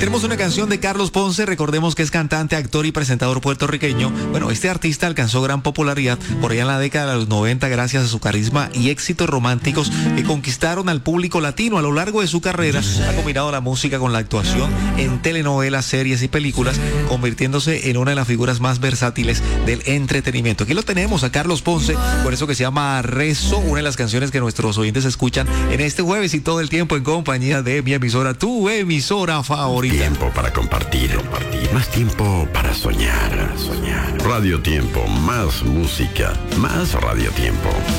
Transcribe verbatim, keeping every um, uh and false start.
tenemos una canción de Carlos Ponce. Recordemos que es cantante, actor y presentador puertorriqueño. Bueno, este artista alcanzó gran popularidad por allá en la década de los noventa gracias a su carisma y éxitos románticos que conquistaron al público latino. A lo largo de su carrera ha combinado la música con la actuación en telenovelas, series y películas, convirtiéndose en una de las figuras más versátiles del entretenimiento. Aquí lo tenemos a Carlos Ponce, por eso que se llama Rezo, una de las canciones que nuestros oyentes escuchan en este jueves y todo el tiempo en compañía de mi emisora, tu emisora favorita. Tiempo para compartir, compartir. Más tiempo para soñar, soñar. Radio Tiempo, más música, más Radio Tiempo.